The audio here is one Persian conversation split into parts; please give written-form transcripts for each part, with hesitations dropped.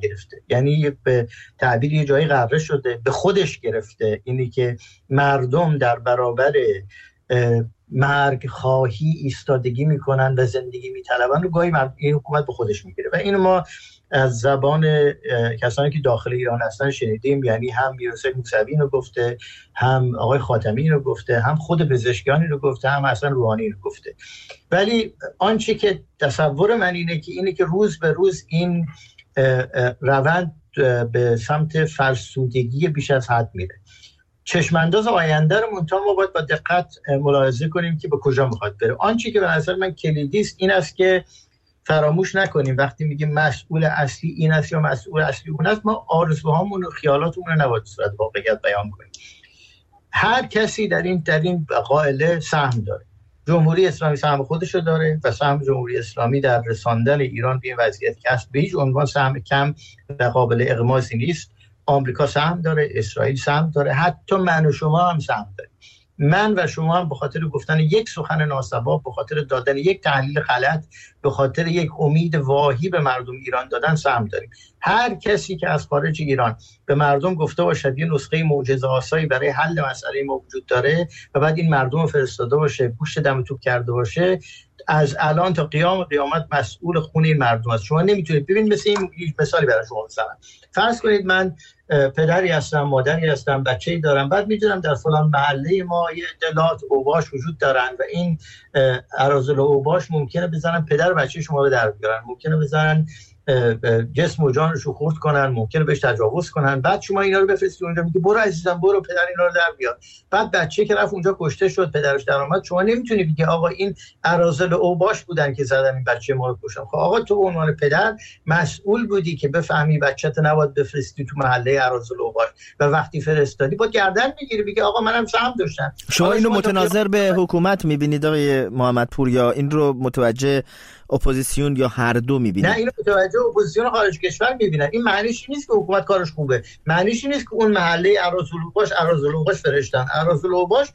نگرفته، یعنی به تعبیر یه جایی غره شده، به خودش گرفته. اینی که مردم در برابر مرگ خواهی ایستادگی میکنن و زندگی میطلبن رو گاهی این حکومت به خودش میگیره و اینو ما از زبان کسانی که داخل ایران هستن شنیدیم. یعنی هم میرحسین موسوی رو گفته، هم آقای خاتمی رو گفته، هم خود پزشکیانی رو گفته، هم حسن روحانی رو گفته. ولی آنچه که تصور من اینه که روز به روز این روند به سمت فرسودگی بیش از حد میره. چشمانداز آینده رو منتها ما باید با دقت ملاحظه کنیم که به کجا میخواد بره. آنچه که به نظر من کلیدی است این است که فراموش نکنیم وقتی میگیم مسئول اصلی این است یا مسئول اصلی اون است، ما آرزوهامون و خیالاتمون رو نباید صورت واقعیت بیان کنیم. هر کسی در این قائله سهم داره. جمهوری اسلامی سهم خودشو داره و سهم جمهوری اسلامی در رساندن ایران به این وضعیت که هست به هیچ عنوان سهم کم و قابل اغماسی نیست. آمریکا سهم داره، اسرائیل سهم داره، حتی من و شما هم سهم داریم. من و شما هم به خاطر گفتن یک سخن ناسواب، به خاطر دادن یک تحلیل غلط، به خاطر یک امید واهی به مردم ایران دادن سهم داریم. هر کسی که از خارج ایران به مردم گفته باشد یه نسخه معجزه آسایی برای حل مسئله ما وجود داره و بعد این مردم رو فرستاده باشه، گوش دم توپ کرده باشه، از الان تا قیامت مسئول خون این مردم است. شما نمیتونید ببین مثل این مثالی برای شما بزنم. فرض کنید من پدری هستم، مادری هستم، بچه‌ای دارم، بعد میدونم در فلان محله ما یه اطلاعات اوباش وجود دارن و این اراذل اوباش ممکنه بزنن پدر و بچه شما رو در بیارن، ممکنه بزنن جسم و جانش رو خرد کنن، ممکنه بهش تجاوز کنن. بعد شما اینا رو بفرستید اونجا، میگی برو عزیزم برو پدر اینا رو در بیار. بعد بچه که رفت اونجا کشته شد، پدرش در اومد، شما نمیتونی بگی آقا این اراذل اوباش بودن که زدن این بچه ما رو کشتن. خب آقا تو به عنوان پدر مسئول بودی که بفهمی بچه‌ت نباید بفرستی تو محله اراذل اوباش و وقتی فرستادی با گردن میگیری بگی آقا منم سهم داشتم. شما اینو متناظر به حکومت میبینید آقای محمدپور یا این رو متوجه اپوزیسیون یا هر دو میبینید؟ نه، اینو متوجه اپوزیسیون خارج کشور میبینن. این معنیش نیست که حکومت کارش خوبه، معنیش نیست که اون محله اراذل اوباش فرستادن. اراذل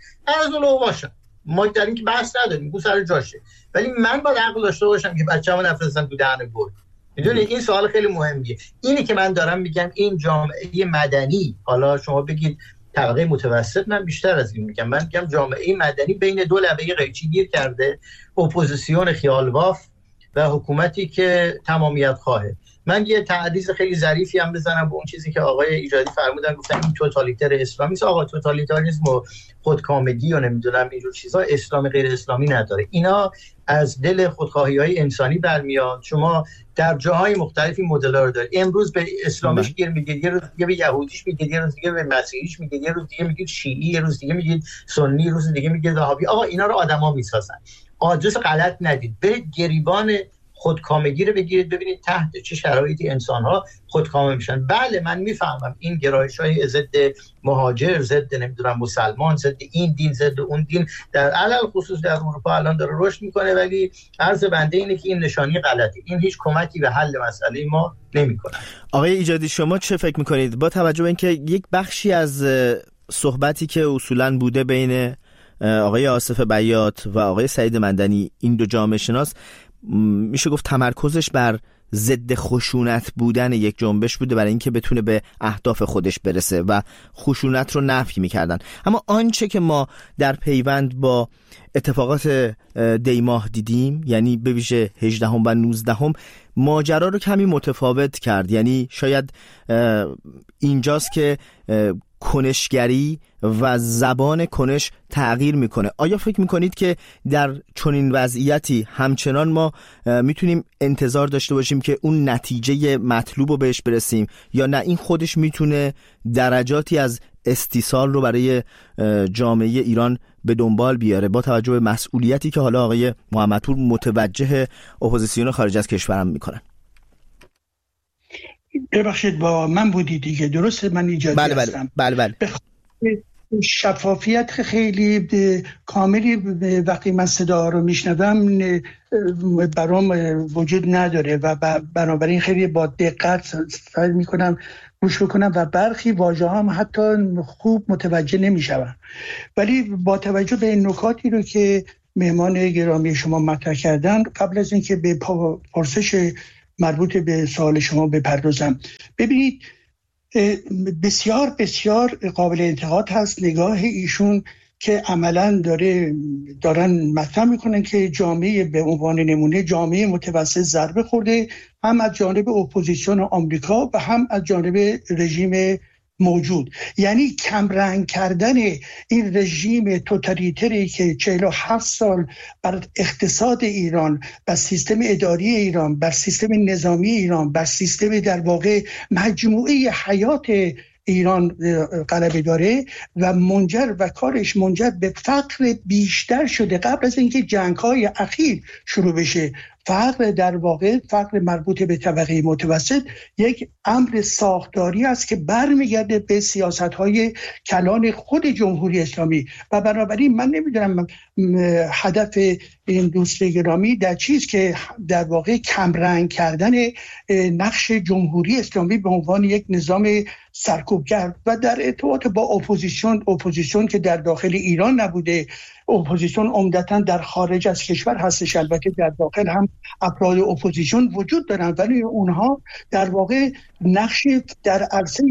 اوباش ما در این که بحث نداریم، اون سر جاشه. ولی من باید عقل داشته باشم که بچه‌مو نفرستم تو دهن گل. میدونی این سوال خیلی مهمیه. اینی که من دارم میگم این جامعه مدنی، حالا شما بگید طبقه متوسط، من بیشتر از این میگم، من میگم جامعه مدنی بین دو لبه قیچی گیر کرده، اپوزیسیون خیالباف و حکومتی که تمامیت خواهه. من یه تعریض خیلی ظریفی هم بزنم به اون چیزی که آقای ایجادی فرمودن، گفتن این توتالیتر اسلامی است. آقا توتالیتاریسم و خودکامگی و نمیدونم اینجور چیزا اسلام غیر اسلامی نداره. اینا از دل خودخواهی‌های انسانی برمیاد. شما در جاهای مختلفی مدل‌ها رو دارید. امروز به اسلامش گیر میگید، یه روز دیگه به یهودیش میگید، یه روز دیگه به مسیحیش میگید، یه روز دیگه میگید شیعی، یه روز دیگه میگید سنی، یه روز دیگه میگید وهابی. آقا اینا رو آدما میسازن. آدرس غلط ندید. برید گریبان خودکامگی رو بگیرید، ببینید تحت چه شرایطی انسان‌ها خودکامه میشن. بله من میفهمم این گرایش‌های ضد مهاجر، ضد نمیدونم مسلمان، ضد این دین، ضد اون دین در علل خصوص در اروپا الان داره رشد میکنه، ولی عرض بنده اینه که این نشانی غلطه. این هیچ کمکی به حل مسئله ما نمیکنه. آقای ایجادی شما چه فکر میکنید با توجه به اینکه یک بخشی از صحبتی که اصولاً بوده بین آقای آصف بیات و آقای سعید مدنی، این دو جامعه شناس، میشه گفت تمرکزش بر ضد خشونت بودن یک جنبش بوده برای اینکه بتونه به اهداف خودش برسه و خشونت رو نفی میکردن. اما آنچه که ما در پیوند با اتفاقات دیماه دیدیم، یعنی به ویژه 18 و 19 ماجرا رو کمی متفاوت کرد. یعنی شاید اینجاست که کنشگری و زبان کنش تغییر میکنه. آیا فکر میکنید که در چنین وضعیتی همچنان ما میتونیم انتظار داشته باشیم که اون نتیجه مطلوب رو بهش برسیم، یا نه این خودش میتونه درجاتی از استیصال رو برای جامعه ایران به دنبال بیاره با توجه به مسئولیتی که حالا آقای محمدپور متوجه اپوزیسیون خارج از کشورم میکنن؟ ببخشید با من بودی دیگه، درسته؟ من ایجادی هستم. بله. شفافیت خیلی کاملی وقتی من صدا رو میشنوم برام وجود نداره و بنابراین خیلی با دقت سعی میکنم گوش بکنم و برخی واژه هم حتی خوب متوجه نمیشوم. ولی با توجه به این نکاتی رو که مهمان گرامی شما مطرح کردن، قبل از اینکه به پرسش مربوط به سوال شما بپردازم. ببینید بسیار بسیار قابل انتقاد هست نگاه ایشون که عملاً دارن مطرح میکنن که جامعه به عنوان نمونه جامعه متوسط ضربه خورده، هم از جانب اپوزیسیون آمریکا و هم از جانب رژیم موجود. یعنی کمرنگ کردن این رژیم توتالیتری که 47 سال بر اقتصاد ایران، بر سیستم اداری ایران، بر سیستم نظامی ایران، بر سیستم در واقع مجموعه حیات ایران غلبه داره و کارش منجر به فقر بیشتر شده قبل از اینکه جنگ‌های اخیر شروع بشه. فقر در واقع فقر مربوط به طبقه متوسط یک امر ساختاری است که برمیگرده به سیاست‌های کلان خود جمهوری اسلامی و بنابراین من نمیدونم هدف این دوست گرامی در چیز که در واقع کمرنگ کردن نقش جمهوری اسلامی به عنوان یک نظام سرکوبگر و در ارتباط با اپوزیسیون که در داخل ایران نبوده، اپوزیسیون عمدتاً در خارج از کشور هستش، البته در داخل هم افراد اپوزیسیون وجود دارن ولی اونها در واقع نقش در عرصه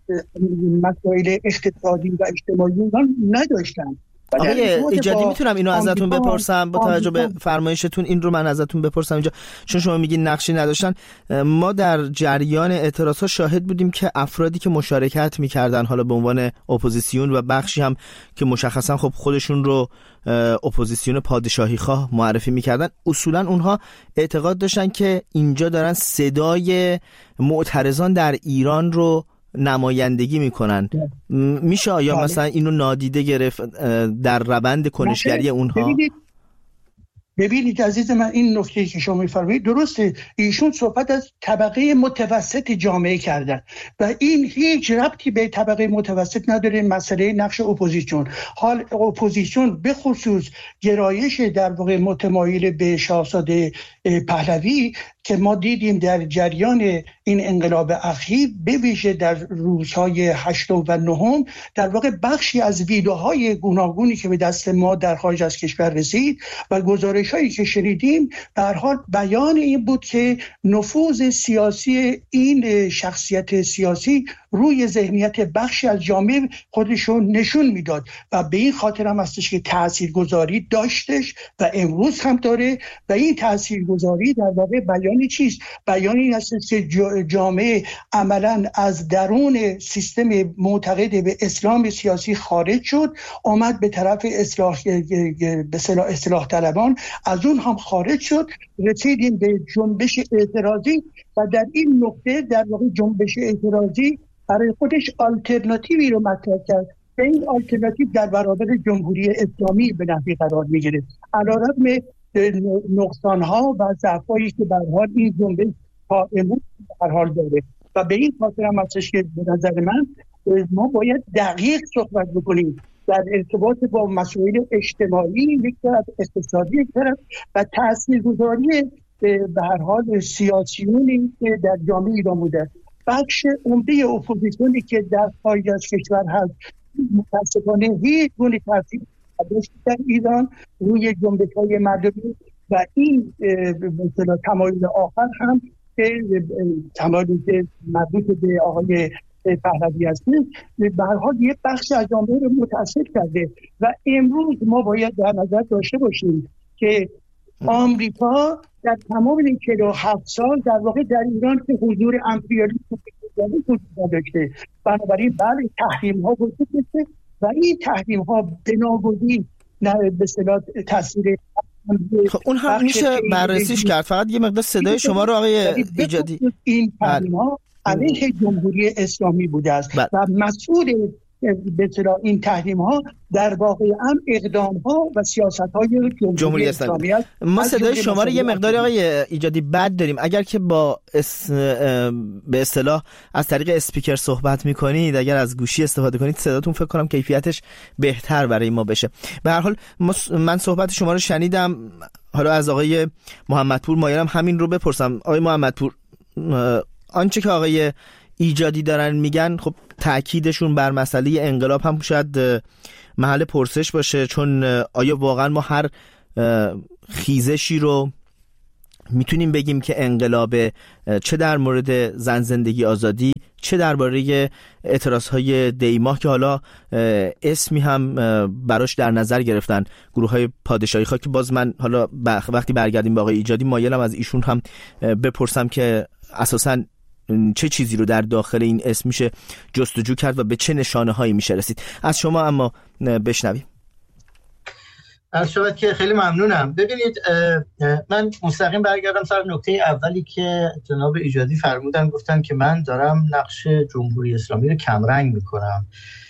مسائل اقتصادی و اجتماعی نداشتن. آقای ایجادی میتونم اینو ازتون بپرسم با توجه به فرمایشتون؟ این رو من ازتون بپرسم اینجا، چون شما میگین نقشی نداشتن. ما در جریان اعتراضات شاهد بودیم که افرادی که مشارکت میکردن حالا به عنوان اپوزیسیون و بخشی هم که مشخصا خب خودشون رو اپوزیسیون پادشاهی خواه معرفی میکردن، اصولا اونها اعتقاد داشتن که اینجا دارن صدای معترضان در ایران رو نمایندگی میکنن. میشه آیا مثلا اینو نادیده گرفت در روند کنشگری اونها؟ ببینید عزیز من، این نکته که شما میفرمایید درسته. ایشون صحبت از طبقه متوسط جامعه کردن و این هیچ ربطی به طبقه متوسط نداره. مسئله نقش اپوزیسیون، حال اپوزیسیون به خصوص گرایش در واقع متمایل به شاهزاده پهلوی که ما دیدیم در جریان این انقلاب اخیر، به ویژه در روزهای 8 و 9 در واقع بخشی از ویدیوهای گوناگونی که به دست ما در خارج از کشور رسید و گزارش‌هایی که شنیدیم به هر حال بیان این بود که نفوذ سیاسی این شخصیت سیاسی روی ذهنیت بخشی از جامعه خودشون نشون میداد و به این خاطر هم هستش که تاثیرگذاری داشتش و امروز هم داره. و این تاثیرگذاری در واقع بیانی چیست؟ بیانی این هستش که جامعه عملاً از درون سیستم معتقد به اسلام سیاسی خارج شد، آمد به طرف اصلاح طلبان، از اون هم خارج شد، رسیدیم به جنبش اعتراضی و در این نقطه در واقع جنبش اعتراضی برای خودش آلترناتیوی رو مطرح کرد که این آلترناتیو در برابر جمهوری اسلامی به نحوی قرار می‌گیره. علیرغم نقصان‌ها و ضعف‌هایی که به هر حال این جنبش تا امروز به هر حال داره و به این خاطر هم هستش که به نظر من ما باید دقیق صحبت بکنیم در ارتباط با مسائل اجتماعی یک طرف، اقتصادی یک طرف و تاثیرگذاری به هر حال سیاسیونی که در جامعه ایران بوده. بخش عمده اپوزیسیونی که در خارج از کشور هست متاسفانه هیچ گونه تاثیر نداشت در ایران روی جنبش‌های مردمی و این مثلا تمایل آخر هم که تمایلی که مربوط به آقای پهلوی هست به هر حال یک بخش از جامعه رو متاثر کرده و امروز ما باید در نظر داشته باشیم که آمریکا در تمام این 47 سال در واقع در ایران که حضور امپریالیسم وجود داشته، بنابراین بله تحریم ها وجود داشته و این تحریم ها بناگزیر به اصطلاح تاثیر اون هم میشه بررسیش کرد. فقط یه مقدار صدای شما رو آقای ایجادی، این تحریم ها علیه جمهوری اسلامی بوده است و مسئول به اصطلاح این تحریم ها در واقع هم اقدام ها و سیاست های جمهوری اسلامی است. ما صدای شما رو یه مقداری آقای ایجادی بد داریم. اگر که با به اصطلاح از طریق اسپیکر صحبت میکنید، اگر از گوشی استفاده کنید، صداتون فکر کنم کیفیتش بهتر برای ما بشه. به هر حال من صحبت شما رو شنیدم. حالا از آقای محمدپور مایلم همین رو بپرسم. آقای محمدپور، آنچه که آقای ایجادی دارن میگن خب تأکیدشون بر مسئله انقلاب هم شاید محل پرسش باشه، چون آیا واقعا ما هر خیزشی رو میتونیم بگیم که انقلاب چه در مورد زن زندگی آزادی چه درباره اعتراضهای دیماه که حالا اسمی هم براش در نظر گرفتن، گروه‌های پادشاهی خواهی، که باز من حالا وقتی برگردیم به آقای ایجادی مایلم از ایشون هم بپرسم که اساساً چه چیزی رو در داخل این اسم میشه جستجو کرد و به چه نشانه هایی میشه رسید. از شما اما بشنویم. از شما که خیلی ممنونم. ببینید من مستقیم برگردم سر نکته اولی که جناب ایجادی فرمودن، گفتن که من دارم نقش جمهوری اسلامی رو کمرنگ میکنم.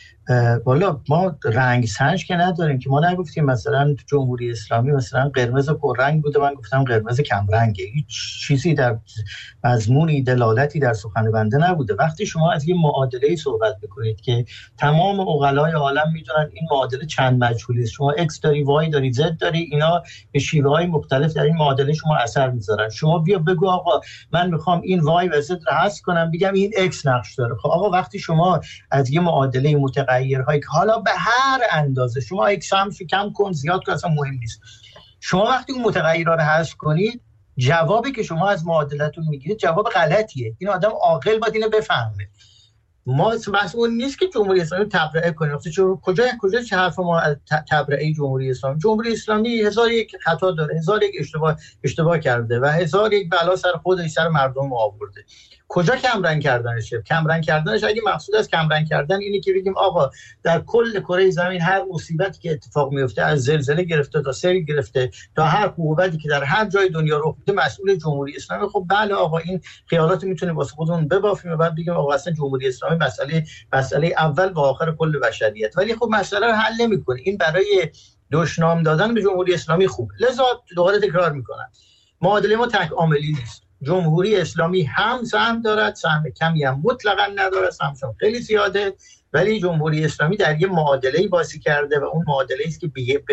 والا ما رنگ سنج که نداریم که، ما نگفتیم مثلا جمهوری اسلامی مثلا قرمز پررنگ بوده من گفتم قرمز کمرنگه، هیچ چیزی در مضمونی دلالتی در سخن بنده نبوده. وقتی شما از یه معادله صحبت میکنید که تمام عقلای عالم میدونن این معادله چند مجهولی است، شما x داری y داری z داری، اینا به شیوه‌های مختلف در این معادله شما اثر میذارن، شما بیا بگو آقا من میخوام این y و z رو حذف کنم بگم این x نقش داره. خب آقا وقتی شما از یه معادله متغیرهایی که حالا به هر اندازه شما x هم کم کن زیاد کن اصلا مهم نیست، شما وقتی اون متغیرها رو حذف کنید جوابی که شما از معادلتون میگیرید جواب غلطیه. این آدم عاقل باید اینو بفهمه. ما مسئول نیست که جمهوری اسلامی تبرئه کنیم. کجا چه حرف ما از تبرئه جمهوری اسلامی؟ جمهوری اسلامی 1001 خطا داره، 1001 اشتباه کرده و 1001 بلا سر خودش سر مردم آورده. کجا کمرنگ کردنشه؟ کمرنگ کردنش اگه مقصود از کمرنگ کردن اینه که بگیم آقا در کل کره زمین هر مصیبتی که اتفاق میفته، از زلزله گرفته تا سیل گرفته تا هر حکومتی که در هر جای دنیا رخ بده مسئول جمهوری اسلامی. خب بله آقا این خیالات میتونه واسه خودمون ببافیم و بعد بگیم آقا اصلا جمهوری اسلامی مسئله اول و آخر کل بشریت، ولی خب مسئله رو حل نمیکنه. این برای دشنام دادن به جمهوری اسلامی خوب. لذا دوباره تکرار میکنم معادله ما تک عاملی نیست. جمهوری اسلامی هم سهم دارد، سهم کمی هم مطلقاً ندارد، سهمشون خیلی زیاده، ولی جمهوری اسلامی در یه معادله‌ای بازی کرده و اون معادله‌ای است که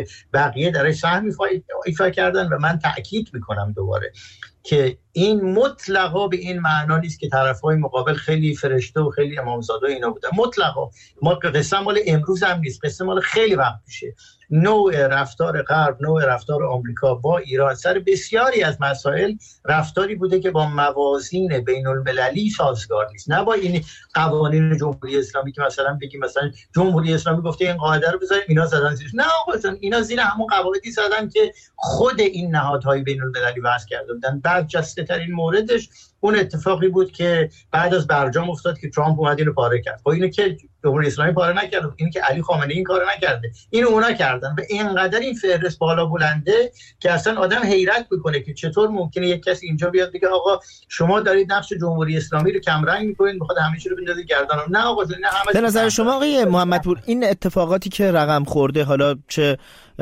بقیه درش سهم ایفا کردن و من تأکید میکنم دوباره که این مطلقا به این معنا نیست که طرف‌های مقابل خیلی فرشته و خیلی امامزاده اینا بودن. مطلقا ما قصه مال امروز هم نیست، قصه مال خیلی وقت پیشه. نوع رفتار غرب، نوع رفتار آمریکا با ایران سر بسیاری از مسائل رفتاری بوده که با موازین بین‌المللی سازگار نیست، نه با این قوانین جمهوری اسلامی که مثلا بگیم مثلا جمهوری اسلامی گفته این قاعده رو بذاریم اینا زدن زیرش. نه آقا اینا زیر همون قواعدی زدن که خود این نهادهای بین‌المللی وضع کرده بودن. برجسته ترین موردش اون اتفاقی بود که بعد از برجام افتاد که ترامپ اومد اینو پاره کرد. خب اینو که جمهوری اسلامی پاره نکرد، اینو که علی خامنه‌ای این کارو نکرده، اینو اونا کردن. و اینقدر این فهرست بالا بلنده که اصلا آدم حیرت میکنه که چطور ممکنه یک کسی اینجا بیاد بگه آقا شما دارید نقش جمهوری اسلامی رو کمرنگ میکنید، میخواد همه چی رو بندازید گردن. نه آقا نه همه. به نظر شما آقای محمدپور این اتفاقاتی که رقم خورده، حالا چه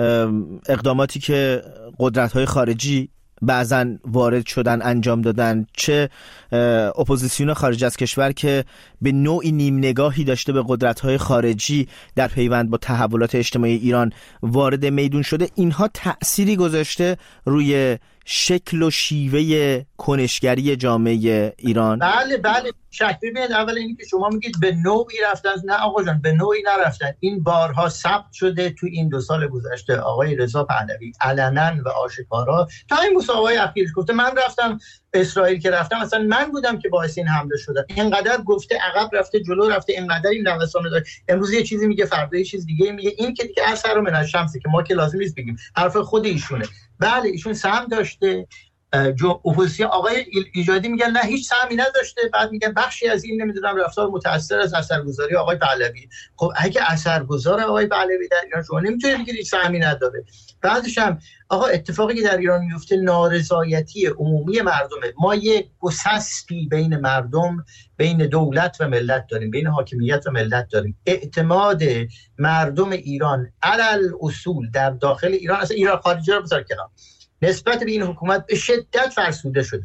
اقداماتی که قدرت‌های خارجی بعضا وارد شدن انجام دادن، چه اپوزیسیون خارج از کشور که به نوعی نیم نگاهی داشته به قدرت‌های خارجی در پیوند با تحولات اجتماعی ایران وارد میدون شده، اینها تأثیری گذاشته روی شکل و شیوه کنشگری جامعه ایران؟ بله شک. ببینید اول اینی که شما میگید به نوعی رفتن، نه آقا جان به نوعی نرفتن. این بارها ثبت شده تو این 2 سال گذشته. آقای رضا پهلوی علنا و آشکارا تا این مسابقه اخیرش گفته من رفتم اسرائیل، که رفتم مثلا من بودم که باعث این حمله شده. اینقدر گفته عقب رفته جلو رفته، اینقدر این نوسان داره، امروز یه چیزی میگه فردا یه چیز دیگه میگه. این که دیگه اثر من الشمس که ما که لازم نیست بگیم، حرف خود ایشونه. بله ایشون سهم داشته. اپوزیسیون آقای ایجادی میگن نه هیچ سهمی نداشته، بعد میگن بخشی از این نمیدونم رفتار متأثر از اثرگذاری آقای پهلوی. خب اگه اثرگذار آقای پهلوی در ایران شما نمیتونید بگید هیچ سهمی نداره. بعدش هم آقا اتفاقی که در ایران میفته نارضایتی عمومی مردمه. ما یک گسستی بین مردم، بین دولت و ملت داریم، بین حاکمیت و ملت داریم. اعتماد مردم ایران علل اصول در داخل ایران، اصلا ایران خارجی رو بذار کنار، نسبت به این حکومت به شدت فرسوده شده.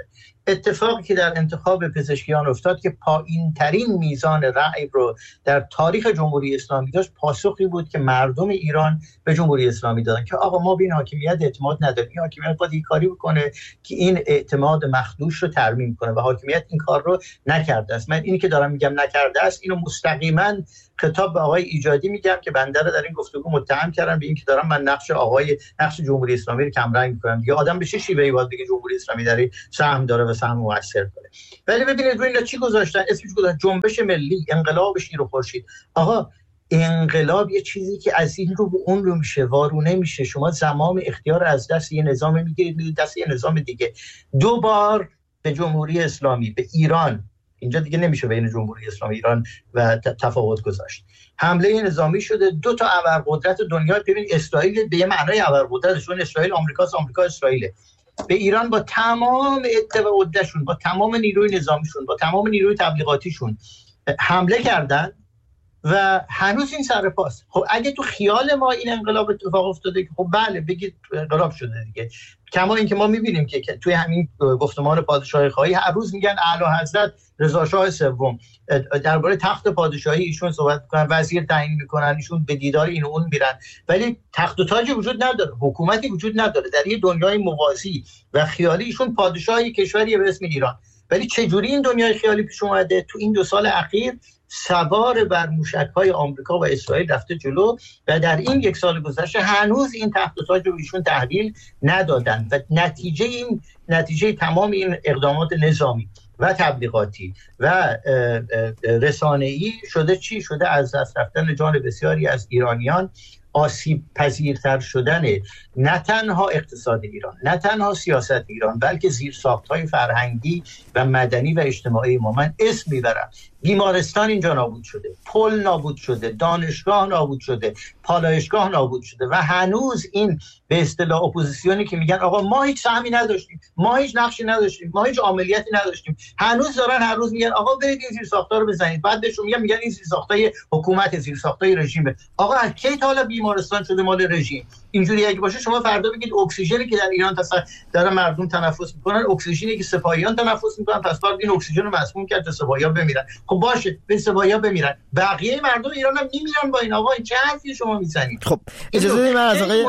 اتفاقی که در انتخاب پزشکیان افتاد که پایین ترین میزان رأی رو در تاریخ جمهوری اسلامی داشت، پاسخی بود که مردم ایران به جمهوری اسلامی دادن که آقا ما به این حاکمیت اعتماد نداریم، این حاکمیت باید این کاری بکنه که این اعتماد مخدوش رو ترمیم کنه و حاکمیت این کار رو نکرده است. من اینی که دارم میگم نکرده است، اینو مستقیما خطاب به آقای ایجادی میگم که بنده رو در این گفتگو متهم کردن به این که دارم من نقش جمهوری اسلامی رو کم رنگ میکنم. دیگه آدم به چه شیوهی باید بگه جمهوری اسلامی در سهم داره و سهم موثر داره؟ ولی ببینید روی اینا چی گذاشتن؟ اسمش گذاشتن جنبش ملی، انقلاب شیر و خورشید. آقا انقلاب یه چیزی که از این رو به اون رو میشه، وارونه میشه. شما زمام اختیار از دست یه نظام میگیرید دست یه نظام دیگه. 2 بار به جمهوری اسلامی، به ایران، اینجا دیگه نمیشه بین جمهوری اسلامی ایران و تفاوت گذاشت، حمله نظامی شده. 2 تا ابرقدرت دنیا، ببین اسرائیل به یه معنای ابرقدرتشون، اسرائیل آمریکاست، آمریکا اسرائیل، به ایران با تمام عده و عده‌شون، با تمام نیروی نظامیشون، با تمام نیروی تبلیغاتیشون حمله کردن و هنوز این سر پاست. خب اگه تو خیال ما این انقلاب اتفاق افتاده که خب بله بگید انقلاب شده دیگه، کما اینکه ما می‌بینیم که توی همین گفتمان پادشاهی خواهی هر روز میگن اعلی حضرت رضا شاه سوم درباره تخت پادشاهی ایشون صحبت میکنن، وزیر تعیین میکنن، ایشون به دیدار این و اون میرن، ولی تخت و تاجی وجود نداره، حکومتی وجود نداره. در یه دنیای موازی و خیالی ایشون پادشاهی کشوری به اسم ایران. ولی چجوری این دنیای خیالی پیش اومده؟ تو این 2 سال اخیر سوار بر موشک‌های آمریکا و اسرائیل رفته جلو و در این 1 سال گذشته هنوز این تخت و تاج رو ایشون تحویل ندادن و نتیجه تمام این اقدامات نظامی و تبلیغاتی و رسانه‌ای شده چی؟ شده از دست رفتن جان بسیاری از ایرانیان، آسیب پذیرتر شدن نه تنها اقتصاد ایران، نه تنها سیاست ایران، بلکه زیرساخت‌های فرهنگی و مدنی و اجتماعی ما. من اسم میبرم، بیمارستان اینجا نابود شده، پل نابود شده، دانشگاه نابود شده، پالایشگاه نابود شده و هنوز این به اصطلاح اپوزیسیونی که میگن آقا ما هیچ سهمی نداشتیم، ما هیچ نقشی نداشتیم، ما هیچ عملیاتی نداشتیم، هنوز دارن هر روز میگن آقا برید این زیرساخت‌ها رو بزنید. بعد بهشون میگن این زیرساخت‌های حکومت، زیرساخت‌های رژیمه. آقا از کی تا حالا بیمارستان شده مال رژیم؟ اینجوری اگه باشه شما فردا بگید اکسیژنی که در ایران دارن مردم تنفس میکنن اکسیژنی که سپاهیان تنفس میکنن، پس باید این اکسیژن رو مسموم کرد تا سپاهی‌ها بمیرن. خب باشه به سپاهی‌ها بمیرن، بقیه مردم ایران هم میمیرن با این. آقا این چه حرفی شما میزنید؟ خب اجازه بدید من از آقای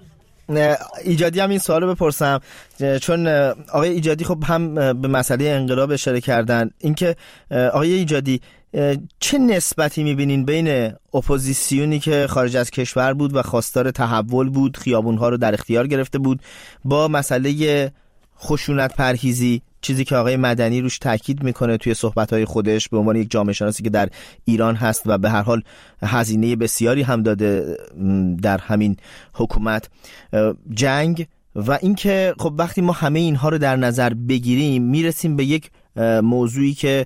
ایجادی هم این سوالو بپرسم، چون آقای ایجادی خب هم به مسئله انقلاب اشاره کردن. اینکه آقای ایجادی چه نسبتی میبینین بین اپوزیسیونی که خارج از کشور بود و خواستار تحول بود، خیابونها رو در اختیار گرفته بود، با مسئله خشونت پرهیزی، چیزی که آقای مدنی روش تاکید میکنه توی صحبت‌های خودش به عنوان یک جامعه شناسی که در ایران هست و به هر حال هزینه بسیاری هم داده در همین حکومت، جنگ، و اینکه خب وقتی ما همه اینها رو در نظر بگیریم میرسیم به یک موضوعی که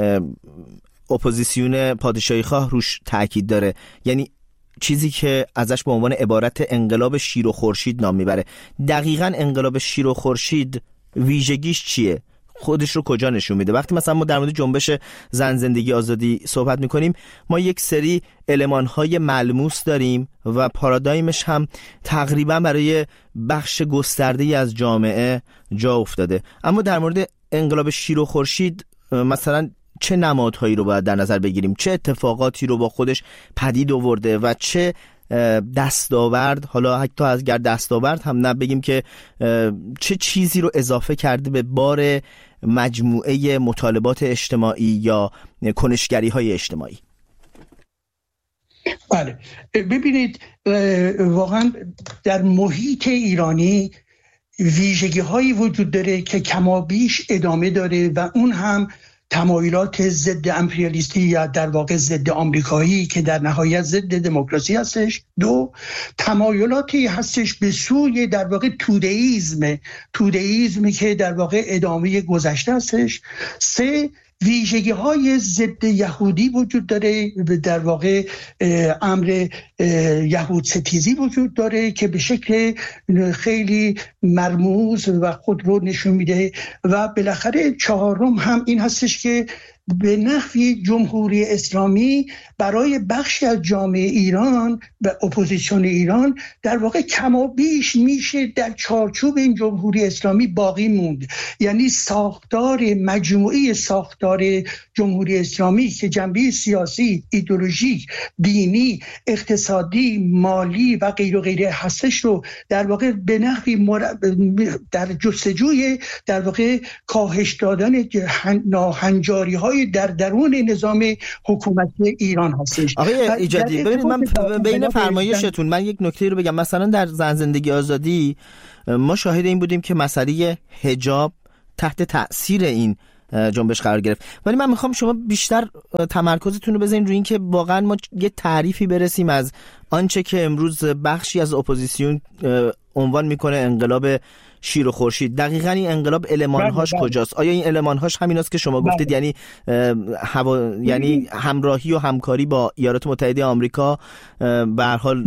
اپوزیسیون پادشاهی خواه روش تاکید داره، یعنی چیزی که ازش به عنوان عبارت انقلاب شیر و خورشید نام میبره. دقیقاً انقلاب شیر و خورشید ویژگیش چیه؟ خودش رو کجا نشون میده؟ وقتی مثلا ما در مورد جنبش زن زندگی آزادی صحبت میکنیم، ما یک سری المان‌های ملموس داریم و پارادایمش هم تقریبا برای بخش گسترده‌ای از جامعه جا افتاده. اما در مورد انقلاب شیر و خورشید مثلا چه نمادهایی رو باید در نظر بگیریم؟ چه اتفاقاتی رو با خودش پدید آورده و چه دستاورد، حالا حتی اگر دستاورد هم نبگیم که چه چیزی رو اضافه کرده به بار مجموعه مطالبات اجتماعی یا کنشگری های اجتماعی؟ بله، ببینید واقعا در محیط ایرانی ویژگی هایی وجود داره که کمابیش ادامه داره و اون هم تمایلات ضد امپریالیستی یا در واقع ضد آمریکایی که در نهایت ضد دموکراسی هستش. 2 تمایلاتی هستش به سوی در واقع تودئیسمی که در واقع ادامه گذشته هستش. 3 ویژگی های ضد یهودی وجود داره، در واقع امر یهود ستیزی وجود داره که به شکل خیلی مرموز و خود رو نشون میده. و بالاخره 4 هم این هستش که به نحوی جمهوری اسلامی برای بخشی از جامعه ایران و اپوزیسیون ایران در واقع کم و بیش میشه در چارچوب این جمهوری اسلامی باقی موند. یعنی ساختار مجموعی ساختار جمهوری اسلامی که جنبه سیاسی، ایدئولوژیک، دینی، اقتصادی، مالی و غیر و غیره هستش رو در واقع به نحوی در جستجوی در واقع کاهش دادن ناهنجاری های در درون نظام حکومتی ایران هستش. آقای ایجادی ببینید، من بین فرمایشتون من یک نکته رو بگم. مثلا در زن زندگی آزادی ما شاهد این بودیم که مسئله حجاب تحت تأثیر این جنبش قرار گرفت، ولی من میخوام شما بیشتر تمرکزتون رو بزنید روی این که واقعا ما یه تعریفی برسیم از آنچه که امروز بخشی از اپوزیسیون عنوان میکنه انقلاب شیر و خورشید. دقیقاً این انقلاب المان‌هاش کجاست؟ آیا این المان‌هاش همیناست که شما گفتید؟ یعنی یعنی همراهی و همکاری با ایالات متحده آمریکا به هر حال؟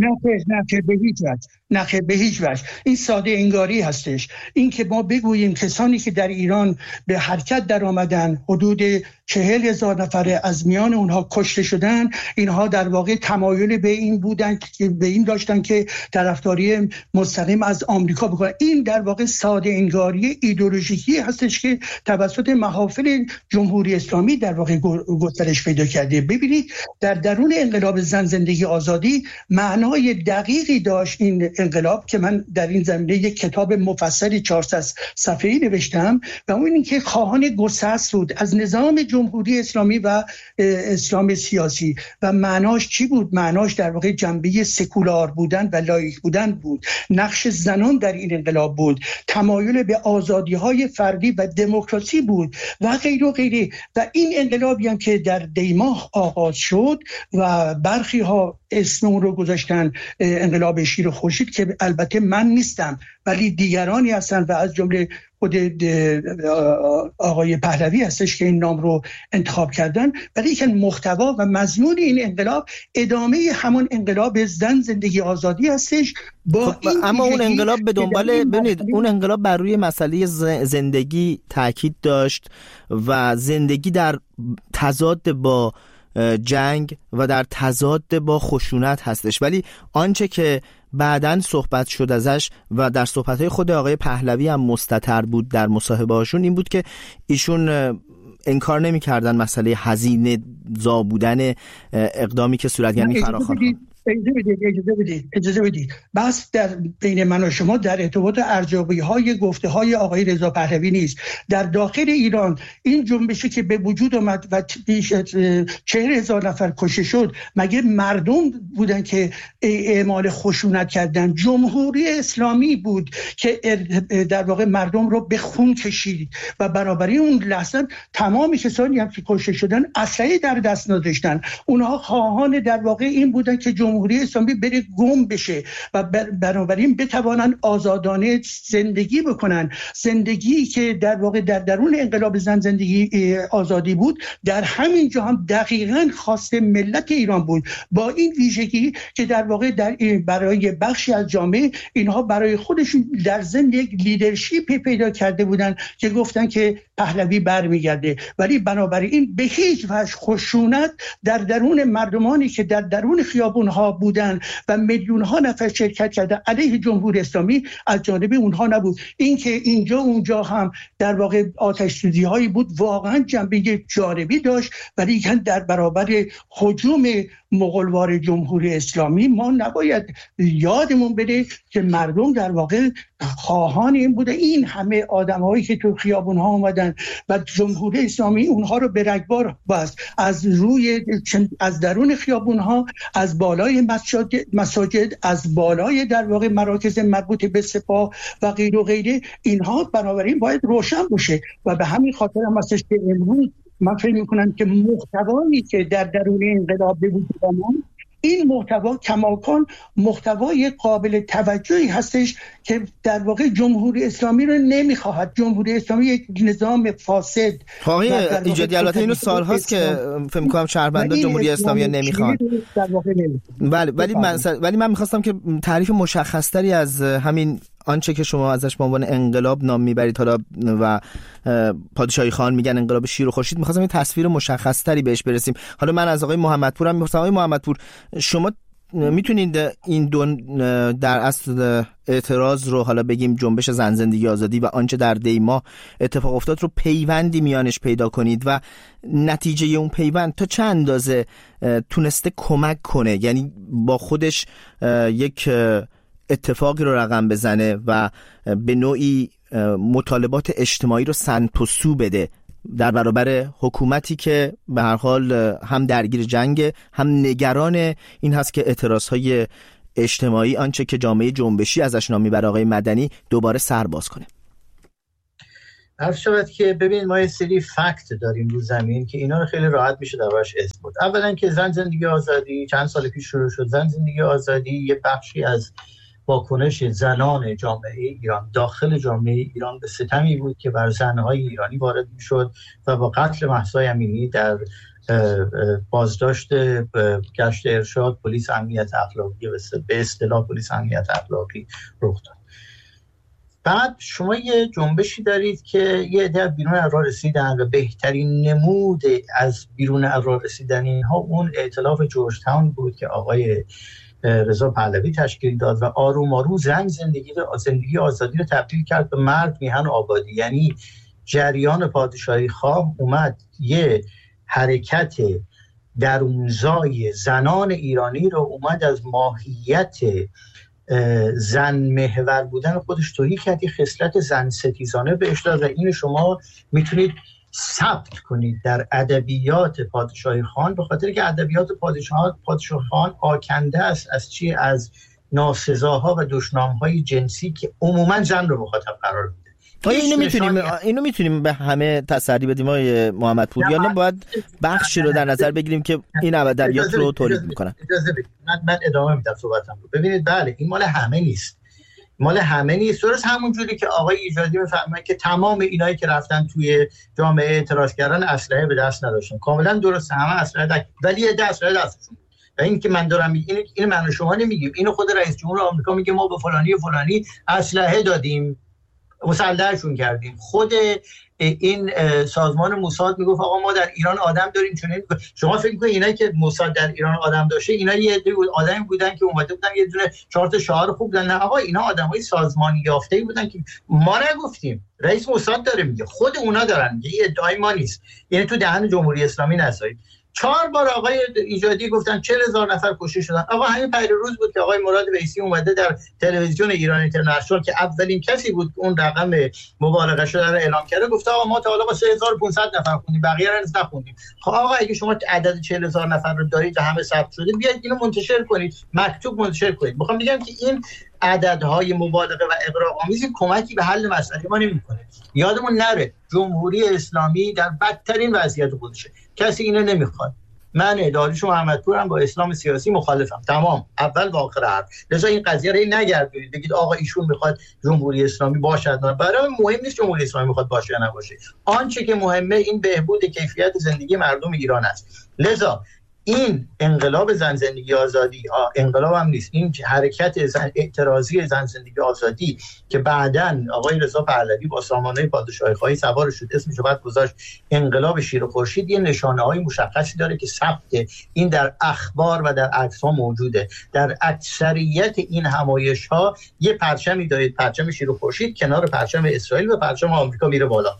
نه به هیچ وجه. این ساده انگاری هستش. این که ما بگوییم کسانی که در ایران به حرکت در آمدن حدود 40,000 نفر از میان اونها کشته شدن، اینها در واقع تمایل به این بودن که به این داشتن که طرفداری مستقیم از آمریکا بکنن. این در واقع ساده انگاری ایدئولوژیکی هستش که توسط محافل جمهوری اسلامی در واقع گسترش پیدا کرده. ببینید در درون انقلاب زن زندگی آزادی معنای دقیقی داشت این انقلاب که من در این زمینه یک کتاب مفصلی 400 صفحه‌ای نوشتم و اون این که خواهان گسست بود از نظام جمهوری اسلامی و اسلام سیاسی. و معناش چی بود؟ معناش در واقع جنبه سکولار بودن و لایق بودن بود. نقش زنان در این انقلاب بود، تمایل به آزادی‌های فردی و دموکراسی بود و غیره و غیره. و این انقلابی هم که در دیماه آغاز شد و برخی ها اسم اون رو گذاشتن انقلاب شیر و خورشید که البته من نیستم ولی دیگرانی هستن و از جمله خود آقای پهلوی هستش که این نام رو انتخاب کردن. ولی که محتوا و مضمون این انقلاب ادامه همون انقلاب زن زندگی آزادی هستش. اما اون انقلاب به دنبال ببینید اون انقلاب بر روی مسئله زندگی تاکید داشت و زندگی در تضاد با جنگ و در تضاد با خشونت هستش. ولی آنچه که بعداً صحبت شد ازش و در صحبت‌های خود آقای پهلوی هم مستتر بود در مصاحبه هاشون این بود که ایشون انکار نمی‌کردن مسئله هزینه زا بودن اقدامی که صورت یعنی فراخوان. اجازه بدید. بس در بین من و شما در ارتباط ارزیابی‌های گفته‌های آقای رضا پهلوی نیست. در داخل ایران این جنبشی که به وجود آمد و بیش از 40,000 نفر کشته شد، مگه مردم بودن که اعمال خشونت کردن؟ جمهوری اسلامی بود که در واقع مردم رو به خون کشید و بنابراین اون لحظه تمام کسانی هم که کشته شدن اسلحه در دست نداشتن. اونها خواهان در واقع این بودن که جمهوری اسلامی بره گم بشه و بنابراین بتوانن آزادانه زندگی بکنن. زندگی که در واقع در درون انقلاب زن زندگی آزادی بود در همین جا هم دقیقاً خواست ملت ایران بود، با این ویژگی که در واقع برای بخشی از جامعه اینها برای خودشون در ضمن یک لیدرشیپ پیدا کرده بودن که گفتن که پهلوی برمیگرده. ولی بنابراین به هیچ وجه خشونت در درون مردمانی که در درون خیابونها بودن و میلیون ها نفر شرکت کرده علیه جمهوری اسلامی از جانب اونها نبود. این که اینجا اونجا هم در واقع آتش سوزی هایی بود واقعا جنبه جانبی داشت، ولی در برابر هجوم مغولوار جمهوری اسلامی ما نباید یادمون بره که مردم در واقع خواهان این بوده. این همه آدم‌هایی که تو خیابون‌ها اومدن و جمهوری اسلامی اونها رو به رگبار بست از درون خیابون‌ها، از بالای مساجد، از بالای در واقع مراکز مربوط به سپاه و غیر و غیره. اینها بنابراین باید روشن باشه و به همین خاطر هم هستش که امروز من فکر می‌کنم که محتوایی که در درون انقلاب به وجود آمد، این محتوا کماکان محتوای قابل توجهی هستش که در واقع جمهوری اسلامی رو نمیخواهد. جمهوری اسلامی یک نظام فاسد. آقای ایجادی البته اینو سال‌هاست که فکر می‌کنم شهروندان جمهوری اسلامی نمیخوان. بله ولی من می‌خواستم که تعریف مشخص‌تری از همین آنچه که شما ازش به عنوان انقلاب نام میبرید حالا و پادشاهی خان میگن انقلاب شیر و خورشید، می‌خواستم یه تصویر مشخص‌تری بهش برسیم. حالا من از آقای محمدپورم می‌پرسم. آقای محمدپور، شما میتونید این دو در اصل اعتراض رو، حالا بگیم جنبش زن زندگی آزادی و آنچه در دی ماه اتفاق افتاد رو، پیوندی میانش پیدا کنید و نتیجه اون پیوند تا چه اندازه تونسته کمک کنه، یعنی با خودش یک اتفاقی رو رقم بزنه و به نوعی مطالبات اجتماعی رو سمت و سو بده در برابر حکومتی که به هر حال هم درگیر جنگ، هم نگران این هست که اعتراضهای اجتماعی، آنچه که جامعه جنبشی ازش نام میبره آقای مدنی، دوباره سر باز کنه. عرض شود که ببین، ما یه سری فکت داریم رو زمین که اینا رو خیلی راحت میشه دربارش اثبات. اولا که زن زندگی آزادی چند سال پیش شروع شد. زن زندگی آزادی یه بخشی از واکنش زنان جامعه ایران داخل جامعه ایران به ستمی بود که بر زنهای ایرانی وارد میشد و با قتل مهسا امینی در بازداشت گشت ارشاد پلیس امنیت اخلاقی به اصطلاح پلیس امنیت اخلاقی رخ داد. بعد شما یه جنبشی دارید که یه عده بیرون از راه رسیدن و بهترین نمود از بیرون از راه رسیدن اینها اون ائتلاف جورج تاون بود که آقای رضا پهلوی تشکیل داد و آروم آروم زندگی آزادی رو تبدیل کرد به مرد میهن آبادی. یعنی جریان پادشاهی خواه اومد یه حرکت درونزای زنان ایرانی رو اومد از ماهیت زن محور بودن خودش توهی کرد، یه خصلت زن ستیزانه بهش داد و این شما میتونید ثبت کنید در ادبیات پادشاهی خان، به خاطر که ادبیات پادشاهی خان آکنده است از چی؟ از ناسزاها و دشنامهای جنسی که عموما زن رو مخاطب قرار میده. اینو میتونیم به همه تسری بدیم آقای محمدپور، یا نه باید بخشی رو در نظر بگیریم که این ادبیات رو تولید میکنن؟ اجازه بدید من ادامه میدم صحبتم رو. ببینید، بله این مال همه نیست. درست همون جوری که آقای ایجادی میفهمه که تمام اینایی که رفتن توی جامعه اعتراض کردن اسلحه به دست نداشتن، کاملا درست، همه اسلحه ولی اسلحه دستشون. و این که من دارم این من شما نمیگیم، اینو خود رئیس جمهور آمریکا میگه ما به فلانی و فلانی اسلحه دادیم، مسلحشون کردیم. خود این سازمان موساد میگفت آقا ما در ایران آدم داریم. چون شما فکر می‌کنید اینایی که موساد در ایران آدم داشته، اینا یه عده آدمی بودن که اومده بودن یه دونه 4 تا شعار خوب دادن؟ نه آقا، اینا آدمای سازمانی یافته‌ای بودن که ما نگفتیم، رئیس موساد داره میگه، خود اونا دارن میگه، این ادعای ما نیست. یعنی تو دهن جمهوری اسلامی نسایید. 4 بار آقای ایجادی گفتن 40,000 نفر کشته شدن. آقا همین پیروز بود که آقای مراد ویسی اومده در تلویزیون ایران اینترنشنال که اولین کسی بود اون رقم مبالغه شده رو اعلام کرده، گفت آقا ما تا حالا با 3500 نفر خوندیم، بقیه رو نخوندیم. خب آقا اگه شما عدد 40,000 نفر رو دارید و همه ثبت شده، بیاید اینو منتشر کنید، مکتوب منتشر کنید. میخوام بگم که این عددهای مبالغه و اغراق‌آمیز کمکی به حل مسئله ما نمی‌کنه. یادمون نره جمهوری اسلامی در بدترین وضعیت خودشه، کسی اینو نمیخواد. من داریوش محمدپورم با اسلام سیاسی مخالفم، تمام، اول و آخر حرف. لذا این قضیه رو نگردونید بگید آقا ایشون میخواد جمهوری اسلامی باشد. برای مهم نیست جمهوری اسلامی میخواد باشه یا نباشه، آنچه که مهمه این بهبود کیفیت زندگی مردم ایران است. لذا این انقلاب زن زندگی آزادی، انقلاب هم نیست، این حرکت اعتراضی زن زندگی آزادی که بعداً آقای رضا پهلوی با سامانه پادشاهی خواهی سوار شد، اسمش رو بعد گذاشت انقلاب شیر و خورشید، یه نشانه‌های مشخصی داره که ثبت این در اخبار و در عکس‌ها موجوده. در اکثریت این همایش‌ها یه پرچمی دارید، پرچم شیر و خورشید کنار پرچم اسرائیل و پرچم آمریکا میره بالا.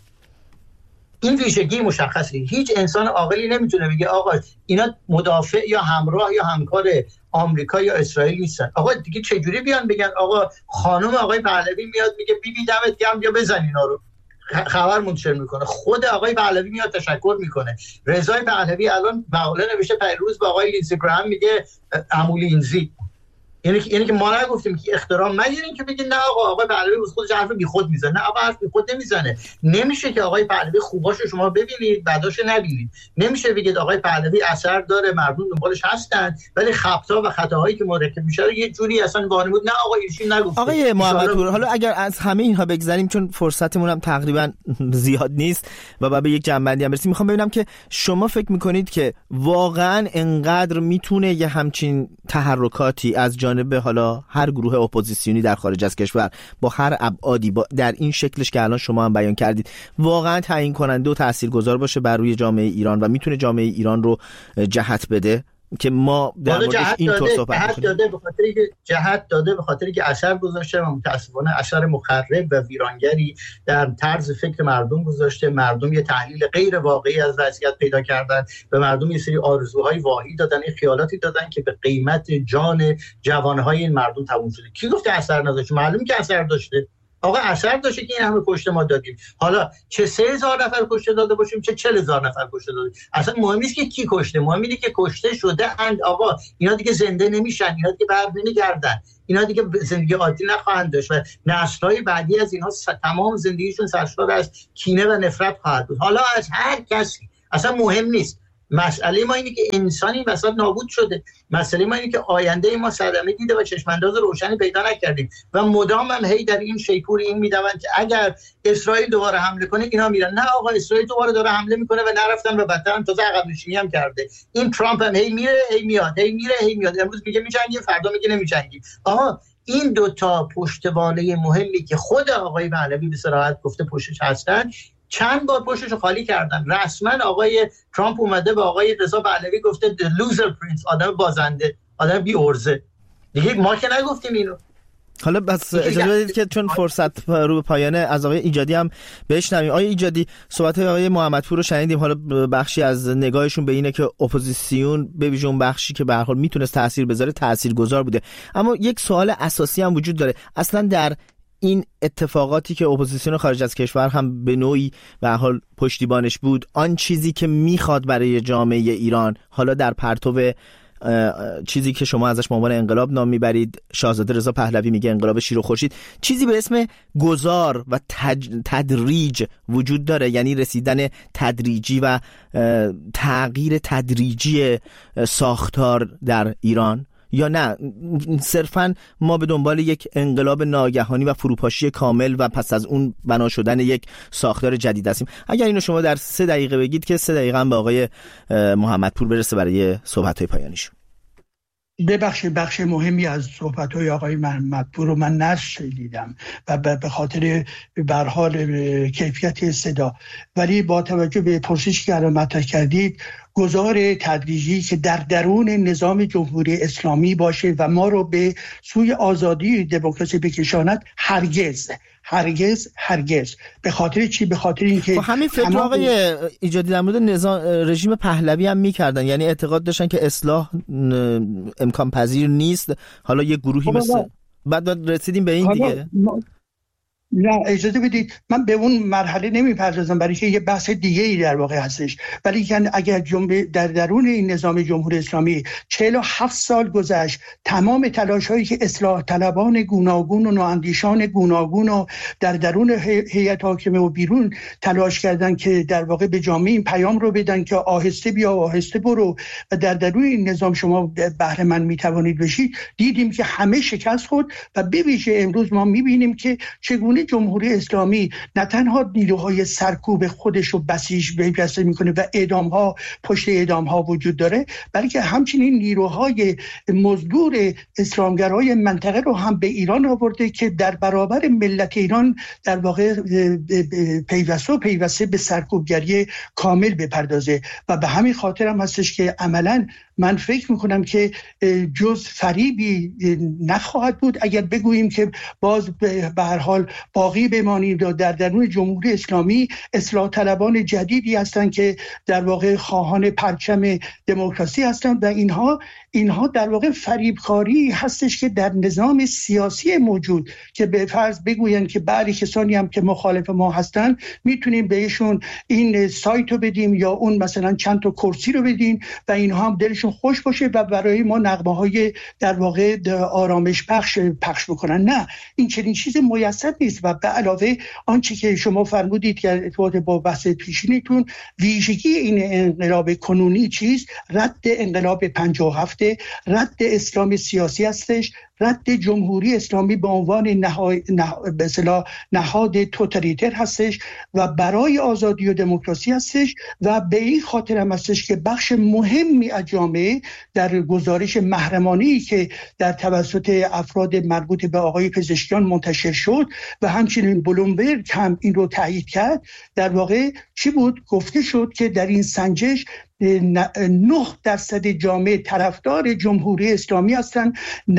این ویژگی مشخصه. هیچ انسان عاقلی نمیتونه بگه آقا اینا مدافع یا همراه یا همکار آمریکا یا اسرائیل نیستن. آقا دیگه چجوری بیان بگن آقا خانم آقای پهلوی میاد میگه بی دمت گرم بیا بزن اینا رو، خبر منتشر میکنه. خود آقای پهلوی میاد تشکر میکنه. رضا پهلوی الان مقاله نوشته پیروز با آقای لینزی گراهام میگه عمو لینزی. یعنی که ما نگفتیم که احترام نگیرین که بگین نه آقا پهلوی خودش حرف بیخود میزنه. نه آقا حرف بیخود نمیزنه. نمیشه که آقای پهلوی خوباشو شما ببینید بعداش نبینید. نمیشه بگید آقای پهلوی اثر داره مردم دنبالش هستن ولی خطا و خطاهایی که مرتکب میشه یه جوری اصلا وانمود. نه آقا ایشون نگفت. آقای محمدپور، حالا اگر از همه اینها بگذریم چون فرصتمون هم تقریبا زیاد نیست و بعد به یک جنبندی هم برسیم، میخوام ببینم که شما فکر میکنید که واقعا انقدر میتونه یه همچین تحرکاتی از جانب حالا هر گروه اپوزیسیونی در خارج از کشور با هر ابعادی در این شکلش که الان شما هم بیان کردید واقعا تعیین کننده و تاثیرگذار باشه بر روی جامعه ایران و میتونه جامعه ایران رو جهت بده که ما در موردش اینطور صحبت کنیم؟ جهت داده به خاطری که اثر گذاشته و متاسفانه اثر مخرب و ویرانگری در طرز فکر مردم گذاشته. مردم یه تحلیل غیر واقعی از وضعیت پیدا کردن، به مردم یه سری آرزوهای واهی دادن، یه خیالاتی دادن که به قیمت جان جوانهای این مردم تموم شده. کی گفته اثر نداشته؟ معلومه که اثر داشته. آقا اثر داشته که این همه کشته ما دادیم. حالا چه 3000 نفر کشته داده باشیم چه 40000 نفر کشته داده، اصلا مهم نیست که کی کشته، مهم اینه که کشته شده اند. آقا اینا دیگه زنده نمیشن، اینا دیگه برنمیگردن، اینا دیگه زندگی عادی نخواهند داشت و نسل‌های بعدی از اینها تمام زندگیشون سرشار از کینه و نفرت خواهد بود. حالا از هر کسی اصلا مهم نیست. مسئله ما اینه که انسانی وسط نابود شده. مسئله ما اینه که آینده ما صدمه دیده و چشمانداز روشنی پیدا نکردیم و مدام هم هی در این شیپور این میدوند که اگر اسرائیل دوباره حمله کنه اینا میرن. نه آقا، اسرائیل دوباره داره حمله میکنه و نرفتن و بدتر هم تازه عقب نشینی هم کرده. این ترامپ هم هی میره هی میاد، هی میره هی میاد. امروز میگه میجنگیم، فردا میگه نمیجنگیم. آقا این دوتا پشتوانه مهمی که خود آقای پهلوی به صراحت گفته پشتش هستن، چند بار پشتشو خالی کردن. رسما آقای ترامپ اومده به آقای رضا پهلوی گفته the loser prince، آدم بازنده، آدم بی ارزه. دیگه ما که نگفتیم اینو. حالا بس اجازه بدید که چون فرصت رو به پایانه از آقای ایجادی هم بشنویم. آقای ایجادی، صحبت آقای محمدپور رو شنیدیم. حالا بخشی از نگاهشون به اینه که اپوزیسیون به ویژه اون بخشی که به هر حال میتونست تاثیر بذاره تاثیرگذار بوده، اما یک سوال اساسی هم وجود داره. اصلا در این اتفاقاتی که اپوزیسیون خارج از کشور هم به نوعی به هر حال پشتیبانش بود، آن چیزی که میخواد برای جامعه ایران، حالا در پرتو چیزی که شما ازش به عنوان انقلاب نام میبرید، شاهزاده رضا پهلوی میگه انقلاب شیر و خورشید، چیزی به اسم گذار و تدریج وجود داره، یعنی رسیدن تدریجی و تغییر تدریجی ساختار در ایران، یا نه صرفاً ما به دنبال یک انقلاب ناگهانی و فروپاشی کامل و پس از اون بنا شدن یک ساختار جدید هستیم؟ اگر اینو شما در 3 دقیقه بگید که 3 دقیقه هم به آقای محمدپور برسه برای صحبت‌های پایانیشون. ببخشید بخش مهمی از صحبت‌های آقای محمدپور رو من نشنیدم و به خاطر به هر حال کیفیت صدا، ولی با توجه به پرسشی که الان مطرح کردید، گذار تدریجی که در درون نظام جمهوری اسلامی باشه و ما رو به سوی آزادی دموکراسی بکشاند، هرگز. به خاطر چی؟ به خاطر اینکه همین فکر آقای ایجادی در مورد نظام رژیم پهلوی هم میکردن، یعنی اعتقاد داشتن که اصلاح امکان پذیر نیست. حالا یه گروهی مثل بعد رسیدیم به این دیگه. نه اجازه بدید، من به اون مرحله نمیپردازم برای که یه بحث دیگه ای در واقع هستش، ولی اگر جنبه در درون این نظام جمهوری اسلامی 47 سال گذشت، تمام تلاش هایی که اصلاح طلبان گوناگون و نواندیشان گوناگون و در درون هیئت حاکمه و بیرون تلاش کردن که در واقع به جامعه این پیام رو بدن که آهسته بیا و آهسته برو و در درون این نظام شما بهره مند میتوانید بشید، دیدیم که همه شکست خورد و به ویژه امروز ما میبینیم که چگونه جمهوری اسلامی نه تنها نیروهای سرکوب خودش رو بسیج پیوسته میکنه و اعدام‌ها پشت اعدام‌ها وجود داره، بلکه همچنین نیروهای مزدور اسلامگرای منطقه رو هم به ایران آورده که در برابر ملت ایران در واقع پیوسته به سرکوبگری کامل بپردازه. و به همین خاطر هم هستش که عملاً من فکر میکنم که جز فریبی نخواهد بود اگر بگوییم که باز به هر حال باقی بمانیم در درون جمهوری اسلامی اصلاح طلبان جدیدی هستند که در واقع خواهان پرچم دموکراسی هستند و اینها در واقع فریبکاری هستش که در نظام سیاسی موجود که به فرض بگوین که بعضی کسانی هم که مخالف ما هستن میتونیم بهشون این سایت رو بدیم یا اون مثلا چند تا کرسی رو بدیم و اینها هم دلشون خوش باشه و برای ما نغمه‌های در واقع آرامش پخش بکنن. نه، این چنین چیز میسر نیست. و به علاوه آنچه که شما فرمودید که ارتباط با بحث پیشینیتون، ویژگی این انقلاب کنونی چیست؟ رد انقلاب 57، رد اسلام سیاسی هستش، رد جمهوری اسلامی به عنوان نهاد توتالیتر هستش و برای آزادی و دموکراسی هستش و به این خاطر هم هستش که بخش مهمی از جامعه در گزارش محرمانه‌ای که در توسط افراد مربوط به آقای پزشکیان منتشر شد و همچنین بلومبرگ هم این رو تایید کرد، در واقع چی بود؟ گفته شد که در این سنجش 9% جامعه طرفدار جمهوری اسلامی هستند،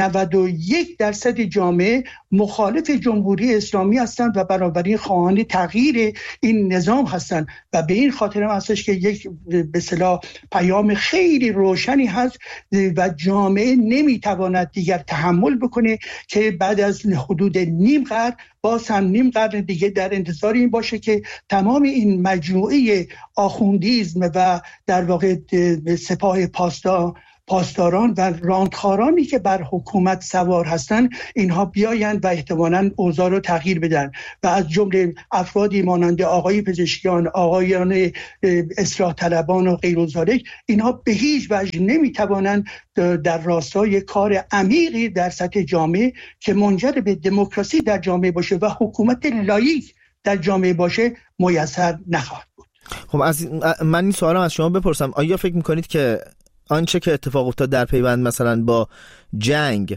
91% جامعه مخالف جمهوری اسلامی هستند و بنابراین خواهان تغییر این نظام هستند و به این خاطر هم هستش که یک به اصطلاح پیام خیلی روشنی هست و جامعه نمیتواند دیگر تحمل بکنه که بعد از حدود نیم قرن باز هم نیم قرن دیگه در انتظار این باشه که تمام این مجموعه آخوندیزم و در واقع سپاه پاسداران و راندخارانی که بر حکومت سوار هستند اینها بیایند و احتمالاً اوضاع رو تغییر بدن و از جمله افرادی مانند آقای پزشکیان، آقایان اصلاح طلبان و غیر ذالک، اینها به هیچ وجه نمیتوانند در راستای کار عمیقی در سطح جامعه که منجر به دموکراسی در جامعه باشه و حکومت لایق در جامعه باشه میسر نخواهد بود. خب من این سوالم از شما بپرسم، آیا فکر میکنید که آنچه که اتفاق افتاد در پیوند مثلا با جنگ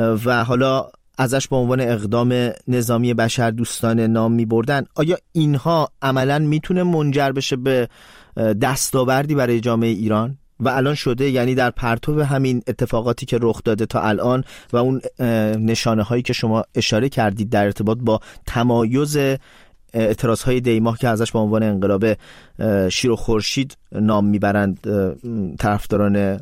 و حالا ازش به عنوان اقدام نظامی بشردوستانه نام می‌بردن، آیا اینها عملاً میتونه منجر بشه به دستاوردی برای جامعه ایران و الان شده؟ یعنی در پرتو همین اتفاقاتی که رخ داده تا الان و اون نشانه هایی که شما اشاره کردید در ارتباط با تمایز اعتراضهای دیماه که ازش به عنوان انقلاب شیر و خورشید نام میبرند طرفداران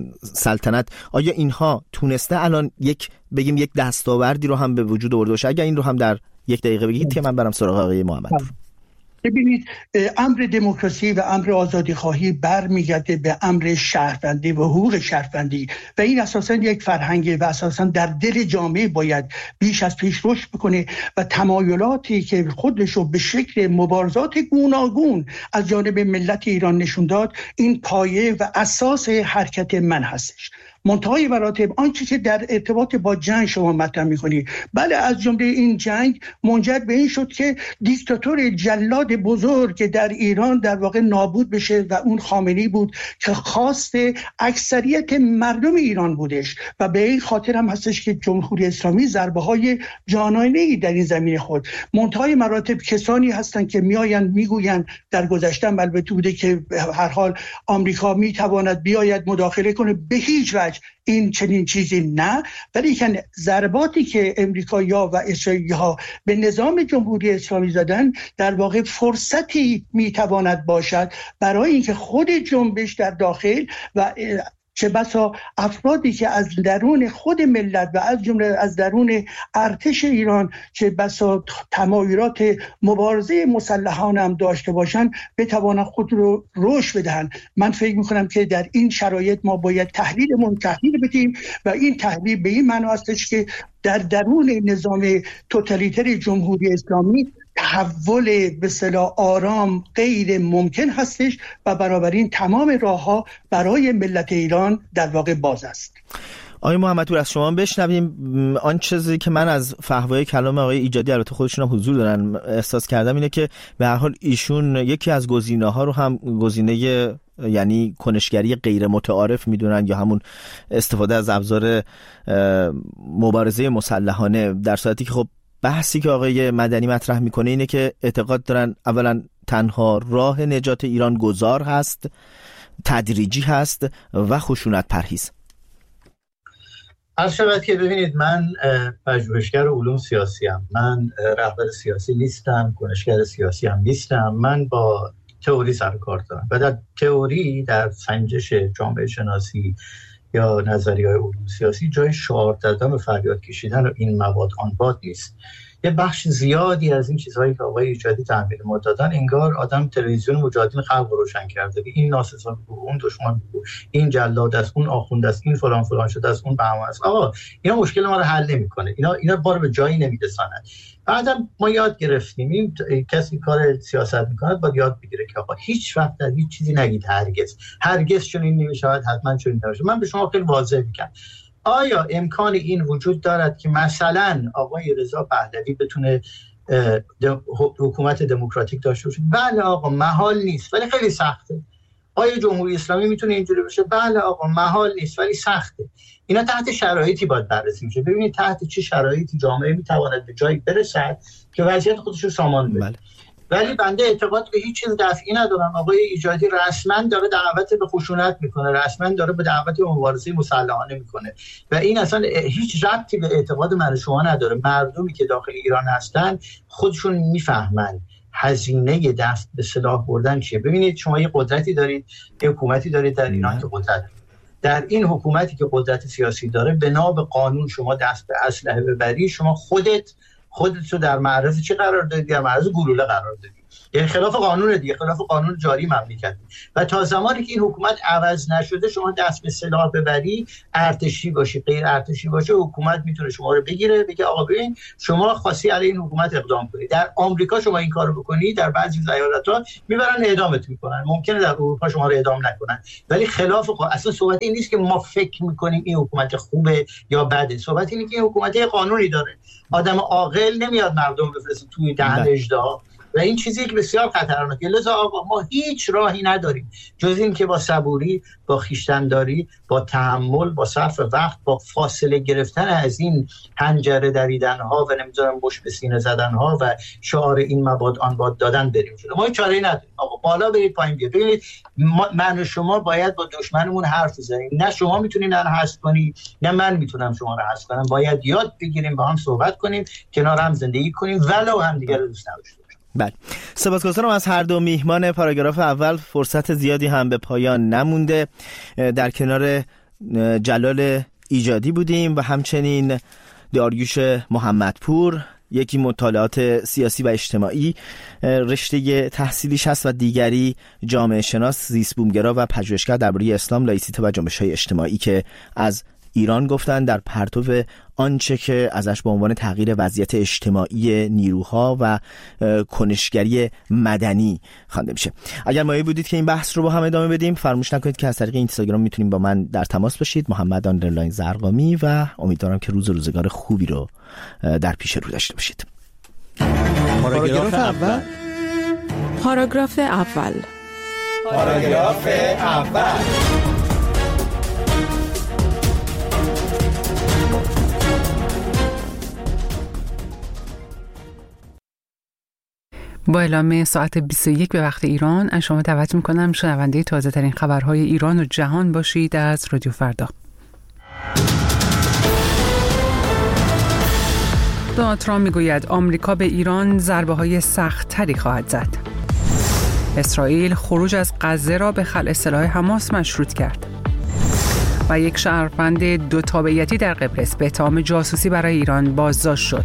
سلطنت، آیا اینها تونسته الان یک دستاوردی رو هم به وجود آورده باشه؟ اگر این رو هم در 1 دقیقه بگید که من برم سراغ آقای محمد. ببینید، امر دموکراسی و امر آزادی خواهی برمیگرده به امر شهروندی و حقوق شهروندی و این اساساً یک فرهنگه و اساساً در دل جامعه باید بیش از پیش رشد بکنه و تمایلاتی که خودش رو به شکل مبارزات گوناگون از جانب ملت ایران نشون داد، این پایه و اساس حرکت من هستش. منتهای مراتب آنچه که در ارتباط با جنگ شما مطرح می‌کنید، بله، از جمله این جنگ منجر به این شد که دیکتاتور جلاد بزرگ در ایران در واقع نابود بشه و اون خامنه‌ای بود که خواست اکثریت مردم ایران بودش و به این خاطر هم هستش که جمهوری اسلامی ضربه‌های جانانه‌ای در این زمینه خود. منتهای مراتب کسانی هستند که میآیند میگویند در گذشته البته بوده که هر حال آمریکا میتواند بیاید مداخله کنه، به هیچ وجه این چنین چیزی نه، ولی که ضرباتی که امریکایی‌ها و اسرائیلی‌ها به نظام جمهوری اسلامی زدن در واقع فرصتی میتواند باشد برای اینکه خود جنبش در داخل و چه بسا افرادی که از درون خود ملت و از جمله از درون ارتش ایران چه بسا تمایلات مبارزه مسلحانه هم داشته باشند بتوانند خود رو رشد بدهند. من فکر میکنم که در این شرایط ما باید تحلیل بدیم و این تحلیل به این معنی هستش که در درون نظام توتالیتر جمهوری اسلامی تحول به اصطلاح آرام غیر ممکن هستش و بنابراین تمام راه‌ها برای ملت ایران در واقع باز است. آقای محمدپور، از شما بشنویم. آن چیزی که من از فحوای کلام آقای ایجادی، البته خودشون هم حضور دارن، احساس کردم اینه که به هر حال ایشون یکی از گزینه‌ها رو هم گزینه یعنی کنشگری غیر متعارف میدونن یا همون استفاده از ابزار مبارزه مسلحانه، در صورتی که خب بحثی که آقای مدنی مطرح میکنه اینه که اعتقاد دارن اولا تنها راه نجات ایران گذار هست، تدریجی هست و خشونت پرهیز. عرض شود که ببینید، من پژوهشگر علوم سیاسی ام، من رهبر سیاسی نیستم، کنشگر سیاسی هم نیستم، من با تئوری سر کار دارم و در تئوری، در سنجش جامعه شناسی یا نظریه‌های علوم سیاسی جای شعار دادن و فریاد کشیدن و این مواد آن باد نیست. یه بخش زیادی از این چیزهایی که آقای ایجادی تحویل ما دادن، انگار آدم تلویزیون مجاهدین خلق رو روشن کرده که این ناسزا بود، اون دشمن بود، این جلاد است، اون آخوند است، این فلان فلان شده است، اون بهمان است. آقا اینا مشکل ما رو حل نمی‌کنه، اینا بار به جایی نمی‌رساند. بعدم ما یاد گرفتیم این کسی کار سیاست میکنه باید یاد بگیره که آقا هیچ وقت در هیچ چیزی نگید هرگز چنین نمی‌شود، حتما چنین نمی‌شود. من به شما خیلی واضح میگم، آیا امکان این وجود دارد که مثلا آقای رضا پهلوی بتونه حکومت دموکراتیک داشته باشه؟ بله آقا، محال نیست ولی خیلی سخته. آیا جمهوری اسلامی میتونه اینجوری بشه؟ بله آقا، محال نیست ولی سخته. اینا تحت شرایطی باید بررسی میشه. ببینید تحت چه شرایطی جامعه میتواند به جایی برسد که وضعیت خودش رو سامان بده. ولی بنده اعتقاد به هیچ چیز دفعی ندارم. آقای ایجادی رسما داره دعوت به خشونت میکنه، رسما داره به دعوت به مبارزه مسلحانه میکنه و این اصلا هیچ ربطی به اعتقاد من و شما نداره. مردمی که داخل ایران هستن خودشون میفهمن هزینه دست به سلاح بردن چیه. ببینید شما یه قدرتی دارید، یه حکومتی دارید در ایران که قدرت، در این حکومتی که قدرت سیاسی داره بنا به قانون شما دست به اسلحه ببری، شما خودت رو در معرض چی قرار دادی؟ در معرض گلوله قرار دادی. یعنی خلاف قانون دیگه، خلاف قانون جاری مملکت. و تا زمانی که این حکومت عوض نشده شما دست به سلاح ببری، ارتشی باشی غیر ارتشی باشه، حکومت میتونه شما رو بگیره بگه آقا ببین شما خواستی علیه این حکومت اقدام کنی. در آمریکا شما این کارو بکنی، در بعضی ایالت‌ها میبرن اعدامت میکنن. ممکنه در اروپا شما رو اعدام نکنن، ولی خلاف اصلا صحبت این نیست که ما فکر میکنیم این حکومت خوبه یا بده. صحبت اینه که این حکومت قانونی داره. آدم عاقل نمیاد مردم بفرسته توی دهن اژدها و این چیزی که بسیار خطرناکه. لذا آقا ما هیچ راهی نداریم جز این که با صبوری، با خویشتن‌داری، با تحمل، با صرف وقت، با فاصله گرفتن از این حنجره دریدن‌ها و نمیذارم بش به سینه زدن‌ها و شعار این مباد آن باد دادن بریم جلو. ما هیچ چاره‌ای نداریم. آقا بالا برید پایین بیاید. ببینید من و شما باید با دشمنمون حرف بزنیم. نه شما میتونید من حذف کنی، نه من میتونم شما رو حذف کنم. باید یاد بگیریم، با هم صحبت کنیم، کنار هم زندگی کنیم ولو هم دیگه رو دوست نداشته. بله، سپاسگزارم از هر دو میهمان پاراگراف اول. فرصت زیادی هم به پایان نمونده. در کنار جلال ایجادی بودیم و همچنین داریوش محمدپور، یکی مطالعات سیاسی و اجتماعی رشته تحصیلیش هست و دیگری جامعه شناس، زیست بومگرا و پژوهشگر درباره اسلام، لایسیته و جنبش‌های اجتماعی که از ایران گفتن در پرتو آنچه که ازش به عنوان تغییر وضعیت اجتماعی نیروها و کنشگری مدنی خوانده میشه. اگر مایل بودید که این بحث رو با هم ادامه بدیم، فراموش نکنید که از طریق اینستاگرام میتونید با من در تماس باشید، محمد زرقامی، و امیدوارم که روزگار خوبی رو در پیش رو داشته باشید. پاراگراف اول. پاراگراف اول. پاراگراف اول. با اعلام ساعت 21 به وقت ایران از شما دعوت میکنم شنونده تازه ترین خبرهای ایران و جهان باشید از رادیو فردا. دونالد ترامپ میگوید آمریکا به ایران ضربه‌های سخت‌تری خواهد زد. اسرائیل خروج از غزه را به خلع سلاح حماس مشروط کرد. و یک شهروند دو تابعیتی در قبرس به اتهام جاسوسی برای ایران بازداشت شد.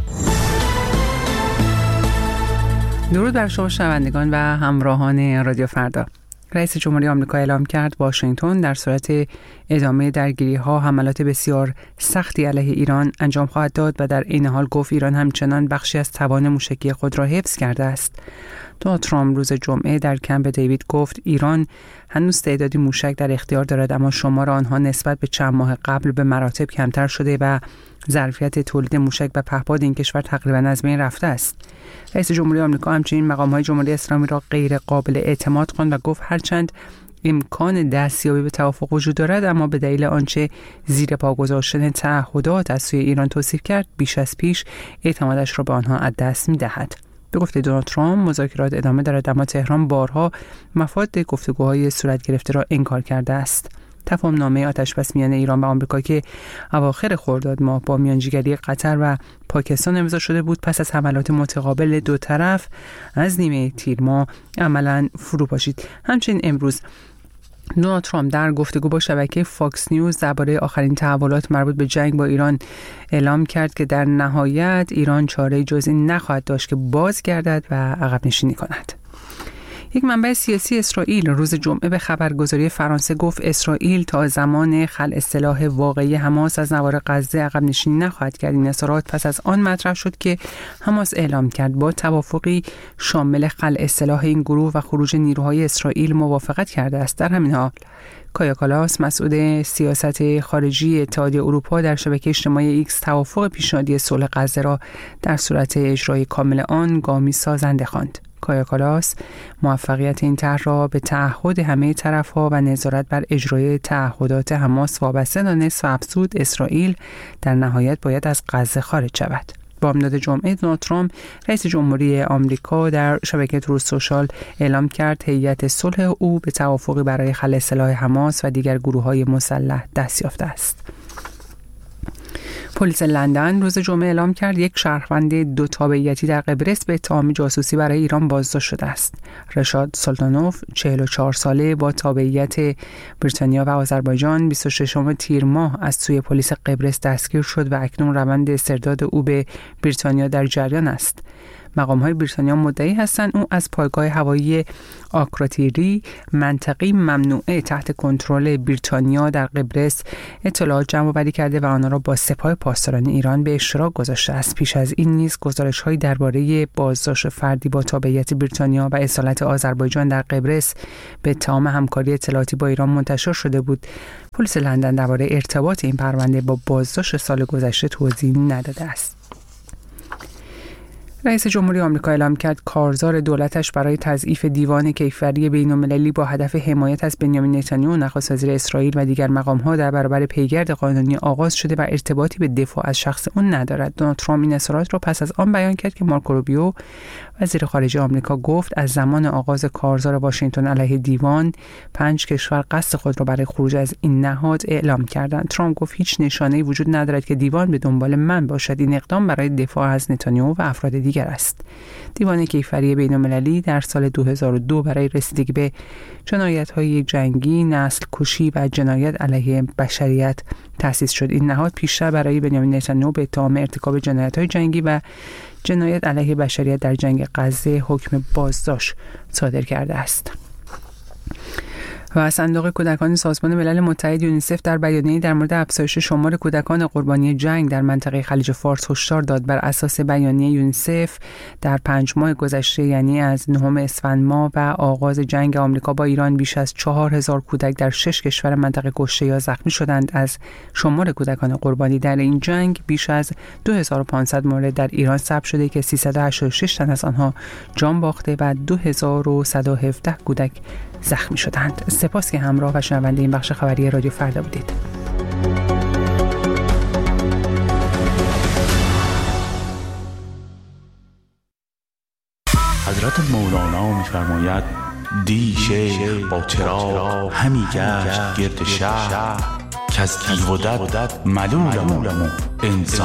درود بر شما شنوندگان و همراهان رادیو فردا. رئیس جمهوری آمریکا اعلام کرد واشنگتن در صورت ادامه درگیری‌ها حملات بسیار سختی علیه ایران انجام خواهد داد و در این حال گفت ایران همچنان بخشی از توان موشکی خود را حفظ کرده است. دونالد ترامپ روز جمعه در کمپ دیوید گفت ایران هنوز تعدادی موشک در اختیار دارد، اما شمار آنها نسبت به چند ماه قبل به مراتب کمتر شده و ظرفیت تولید موشک و پهپاد این کشور تقریبا از بین رفته است. رئیس جمهوری آمریکا همچنین مقام‌های جمهوری اسلامی را غیر قابل اعتماد خواند و گفت هرچند امکان دستیابی به توافق وجود دارد، اما به دلیل آنچه زیر پا گذاشتن تعهدات از سوی ایران توصیف کرد بیش از پیش اعتمادش را به آنها از دست می‌دهد. به گفته دونالد ترامپ مذاکرات ادامه دارد، اما تهران بارها مفاد گفتگوهای صورت گرفته را انکار کرده است. تفاهم‌نامه آتشبس میان ایران و آمریکا که اواخر خرداد ماه با میانجیگری قطر و پاکستان امضا شده بود، پس از حملات متقابل دو طرف از نیمه تیر ماه عملاً فرو پاشید. همچنین امروز دونالد ترامپ در گفتگو با شبکه فاکس نیوز درباره آخرین تحولات مربوط به جنگ با ایران اعلام کرد که در نهایت ایران چاره‌ای جز این نخواهد داشت که بازگردد و عقب نشینی کند. یک منبع سیاسی اسرائیل روز جمعه به خبرگزاری فرانسه گفت اسرائیل تا زمان خلع سلاح واقعی حماس از نوار غزه عقب نشینی نخواهد کرد. این اظهارات پس از آن مطرح شد که حماس اعلام کرد با توافقی شامل خلع سلاح این گروه و خروج نیروهای اسرائیل موافقت کرده است. در همین حال کایا کالاس مسئول سیاست خارجی اتحادیه اروپا در شبکه اجتماعی ایکس توافق پیشنهادی صلح غزه را در صورت اجرای کامل آن گامی سازنده خواند. کایا کالاس موفقیت این طرح را به تعهد همه طرف‌ها و نظارت بر اجرای تعهدات حماس وابسته دانست و افزود اسرائیل در نهایت باید از غزه خارج شود. بامداد جمعه دونالد ترامپ رئیس جمهوری آمریکا در شبکه تروث سوشال اعلام کرد هیئت صلح او به توافقی برای خلع سلاح حماس و دیگر گروه‌های مسلح دست یافته است. پلیس لندن روز جمعه اعلام کرد یک شهروند 2 تابعیتی در قبرس به اتهام جاسوسی برای ایران بازداشت شده است. رشاد سلطانوف 44 ساله با تابعیت بریتانیا و آذربایجان 26 تیر ماه از سوی پلیس قبرس دستگیر شد و اکنون روند استرداد او به بریتانیا در جریان است. مقام‌های بریتانیا مدعی هستند او از پایگاه هوایی آکراتیری منطقی ممنوعه تحت کنترل بریتانیا در قبرس اطلاعات جمع‌آوری کرده و آنها را با سپاه پاسداران ایران به اشتراک گذاشته است. پیش از این نیز گزارش‌هایی درباره بازداشت فردی با تابعیت بریتانیا و اصالت آذربایجان در قبرس به اتهام همکاری اطلاعاتی با ایران منتشر شده بود. پلیس لندن درباره ارتباط این پرونده با بازداشت سال گذشته توضیح نداده است. رئیس جمهوری آمریکا اعلام کرد کارزار دولتش برای تضعیف دیوان کیفری بین‌المللی با هدف حمایت از بنیامین نتانیاهو نخست وزیر اسرائیل و دیگر مقام‌ها در برابر پیگرد قانونی آغاز شده و ارتباطی به دفاع از شخص اون ندارد. دونالد ترامپ این اظهارات را پس از آن بیان کرد که مارکو روبیو وزیر خارجه آمریکا گفت از زمان آغاز کارزار واشنگتن علیه دیوان 5 کشور قصد خود را برای خروج از این نهاد اعلام کردند. ترامپ گفت هیچ نشانه‌ای وجود ندارد که دیوان به دنبال من باشد. این اقدام برای دفاع از نتانیاهو و افراد دیگر است. دیوان کیفری بین‌المللی در سال 2002 برای رسیدگی به جنایت‌های جنگی، نسل کشی و جنایت علیه بشریت تأسیس شد. این نهاد پیشتر برای بنیامین نتانیاهو به اتهام ارتکاب جنایت‌های جنگی و جنایت علیه بشریت در جنگ غزه حکم بازداشت صادر کرده است. و صندوق کودکان سازمان ملل متحد یونیسف در بیانیه‌ای در مورد افزایش شمار کودکان قربانی جنگ در منطقه خلیج فارس هشدار داد. بر اساس بیانیه یونیسف در 5 ماه گذشته، یعنی از 9 اسفند ماه و آغاز جنگ آمریکا با ایران، بیش از 4000 کودک در 6 کشور منطقه کشته یا زخمی شدند. از شمار کودکان قربانی در این جنگ بیش از 2500 مورد در ایران ثبت شده که 386 تن از آنها جان باخته و 2117 کودک زخمی شدند. سپاس که همراه و شنونده این بخش خبری رادیو فردا بودید. حضرت مولانا می‌فرماید دی شیخ با چراغ همی گشت گرد شهر که از دیو و دد ملولم انسان